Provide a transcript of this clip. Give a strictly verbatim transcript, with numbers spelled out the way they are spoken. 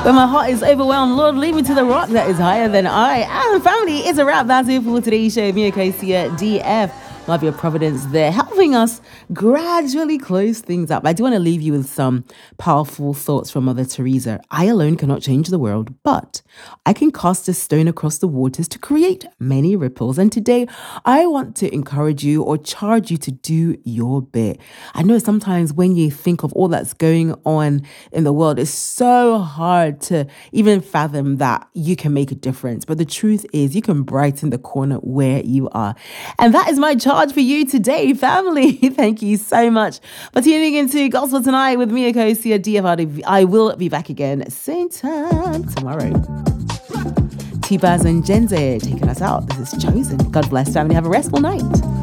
When my heart is overwhelmed, Lord, lead me to the rock that is higher than I. And family, it's a wrap. That's it for today's show. Mia Kosia, D F. Love your providence there, helping us gradually close things up. I do want to leave you with some powerful thoughts from Mother Teresa. I alone cannot change the world, but I can cast a stone across the waters to create many ripples. And today, I want to encourage you or charge you to do your bit. I know sometimes when you think of all that's going on in the world, it's so hard to even fathom that you can make a difference. But the truth is, you can brighten the corner where you are. And that is my charge for you today, family. Thank you so much for tuning into Gospel Tonight with Mia Kosia, D F. I will be back again same time tomorrow. T-Baz and Gen Z taking us out. This is Chosen. God bless, family. Have a restful night.